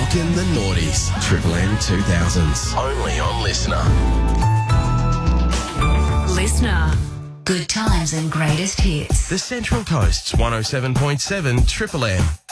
Rockin' the Noughties. Triple M 2000s. Only on Listener. Listener. Good times and greatest hits. The Central Coast's 107.7 Triple M.